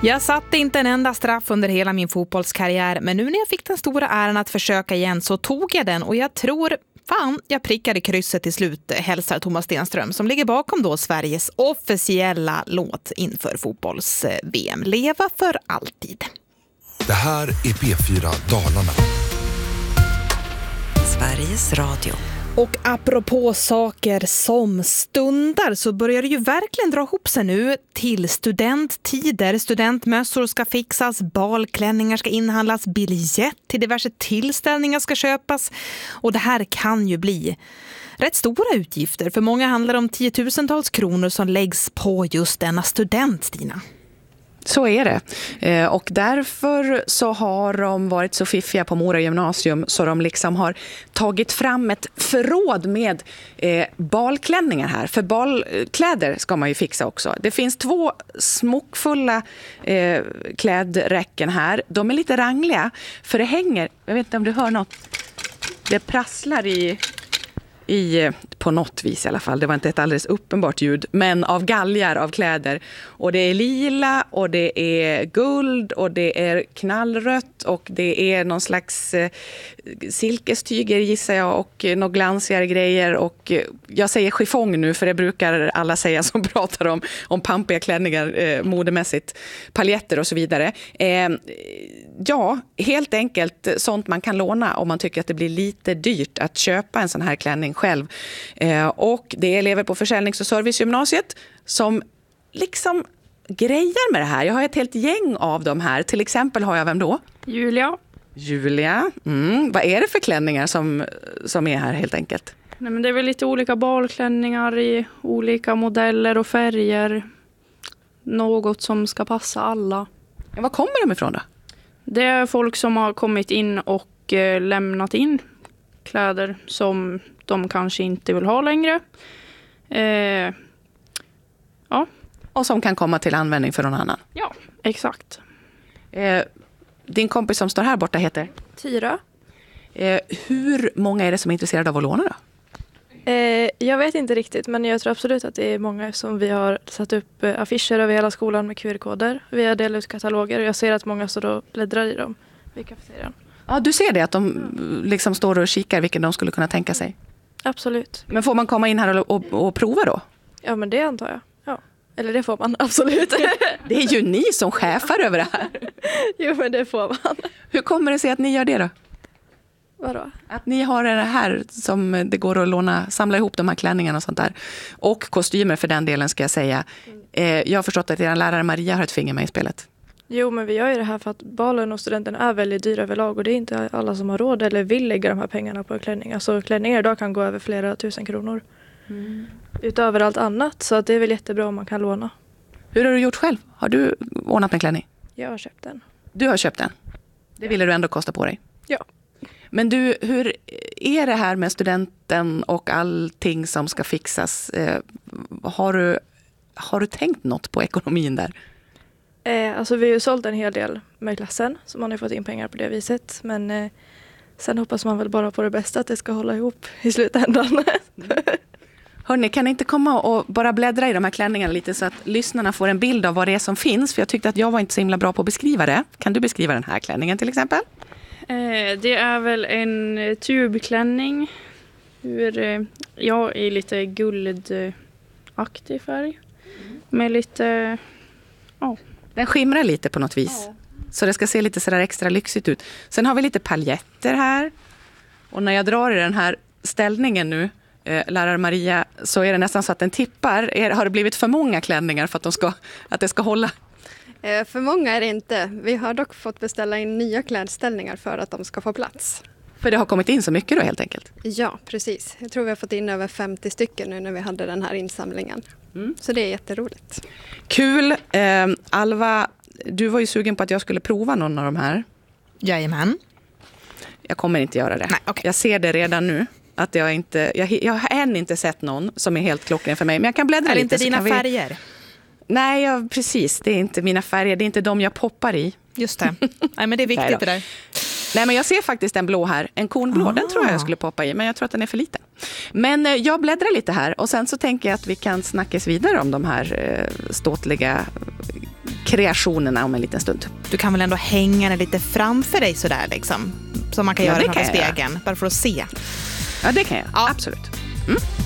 Jag satte inte en enda straff under hela min fotbollskarriär, men nu när jag fick den stora äran att försöka igen så tog jag den och jag tror, jag prickade krysset till slut, hälsar Thomas Stenström som ligger bakom då Sveriges officiella låt inför fotbolls-VM. Leva för alltid. Det här är P4 Dalarna. Sveriges Radio. Och apropå saker som stundar så börjar det ju verkligen dra ihop sig nu till studenttider. Studentmössor ska fixas, balklänningar ska inhandlas, biljett till diverse tillställningar ska köpas. Och det här kan ju bli rätt stora utgifter. För många handlar det om 10-tusentals kronor som läggs på just denna student, Stina. Så är det. Och därför så har de varit så fiffiga på Mora gymnasium så de liksom har tagit fram ett förråd med balklänningar här. För balkläder ska man ju fixa också. Det finns 2 smockfulla klädräcken här. De är lite rangliga för det hänger, jag vet inte om du hör något, det prasslar i på något vis i alla fall. Det var inte ett alldeles uppenbart ljud, men av galgar av kläder. Och det är lila och det är guld och det är knallrött och det är någon slags silkestyger gissar jag och några glansigare grejer. Och jag säger chiffong nu för det brukar alla säga som pratar om pampiga klänningar modemässigt, paljetter och så vidare. Ja, helt enkelt sånt man kan låna om man tycker att det blir lite dyrt att köpa en sån här klänning själv. Och det är elever på försäljnings- och servicegymnasiet som liksom grejer med det här. Jag har ett helt gäng av dem här. Till exempel har jag vem då? Julia. Vad är det för klänningar som är här helt enkelt? Nej, men det är väl lite olika balklänningar i olika modeller och färger. Något som ska passa alla. Ja, var kommer de ifrån då? Det är folk som har kommit in och lämnat in kläder som de kanske inte vill ha längre. Ja. Och som kan komma till användning för någon annan. Ja, exakt. Din kompis som står här borta heter? Tyra. Hur många är det som är intresserade av att låna då? Jag vet inte riktigt, men jag tror absolut att det är många som vi har satt upp affischer över hela skolan med QR-koder. Vi har delat ut kataloger och jag ser att många står och bläddrar i dem vid kafeterian. Ja, du ser det att de liksom står och kikar vilken de skulle kunna tänka sig? Absolut. Men får man komma in här och prova då? Ja, men det antar jag. Ja. Eller det får man, absolut. Det är ju ni som chefar över det här. Jo, men det får man. Hur kommer det sig att ni gör det då? Vadå? Att ni har det här som det går att låna, samla ihop de här klänningarna och sånt där. Och kostymer för den delen ska jag säga. Jag har förstått att er lärare Maria har ett finger med i spelet. Jo, men vi gör ju det här för att balen och studenten är väldigt dyra överlag och det är inte alla som har råd eller vill lägga de här pengarna på en klänning. Alltså klänningar idag kan gå över flera tusen kronor. Utöver allt annat, så att det är väl jättebra om man kan låna. Hur har du gjort själv? Har du ordnat en klänning? Jag har köpt den. Du har köpt den? Det ville du ändå kosta på dig? Ja. Men du, hur är det här med studenten och allting som ska fixas? Har du tänkt något på ekonomin där? Alltså vi har ju sålt en hel del med klassen så man har fått in pengar på det viset. Men sen hoppas man väl bara på det bästa, att det ska hålla ihop i slutändan. Hörrni, kan ni inte komma och bara bläddra i de här klänningarna lite så att lyssnarna får en bild av vad det är som finns? För jag tyckte att jag var inte så himla bra på att beskriva det. Kan du beskriva den här klänningen till exempel? Det är väl en tubklänning. Jag är lite guldaktig färg. Med lite... Den skimrar lite på något vis. Ja. Så det ska se lite sådär extra lyxigt ut. Sen har vi lite paljetter här. Och när jag drar i den här ställningen nu, lärare Maria, så är det nästan så att den tippar. Har det blivit för många klänningar för att det ska hålla? För många är det inte. Vi har dock fått beställa in nya klädställningar för att de ska få plats. För det har kommit in så mycket då helt enkelt? Ja, precis. Jag tror vi har fått in över 50 stycken nu när vi hade den här insamlingen. Så det är jätteroligt. Kul. Alva, du var ju sugen på att jag skulle prova någon av de här. Jajamän. Jag kommer inte göra det. Nej, okay. Jag ser det redan nu. Att jag har än inte sett någon som är helt klockren för mig. Men jag kan bläddra lite. Är det inte dina färger? Nej, precis. Det är inte mina färger. Det är inte de jag poppar i. Just det. Nej, men det är viktigt det där. Nej, men jag ser faktiskt en blå här. En kornblå. Den tror jag skulle poppa i. Men jag tror att den är för liten. Men jag bläddrar lite här. Och sen så tänker jag att vi kan snackas vidare om de här ståtliga kreationerna om en liten stund. Du kan väl ändå hänga den lite framför dig sådär liksom. Som man kan göra framför spegeln. Bara för att se. Ja, det kan jag. Ja. Absolut.